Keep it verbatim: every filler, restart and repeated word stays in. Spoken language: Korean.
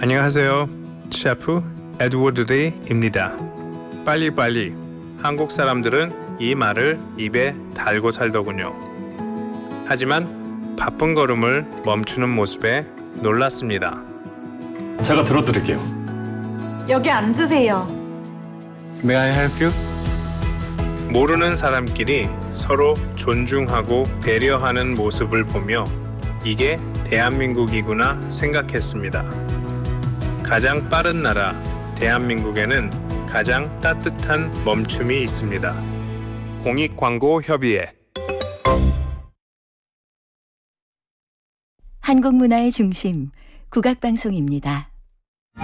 안녕하세요. 셰프 에드워드 리입니다. 빨리빨리. 한국 사람들은 이 말을 입에 달고 살더군요. 하지만 바쁜 걸음을 멈추는 모습에 놀랐습니다. 제가 들어드릴게요. 여기 앉으세요. May I help you? 모르는 사람끼리 서로 존중하고 배려하는 모습을 보며 이게 대한민국이구나 생각했습니다. 가장 빠른 나라 대한민국에는 가장 따뜻한 멈춤이 있습니다. 공익광고협의회. 한국 문화의 중심 국악방송입니다.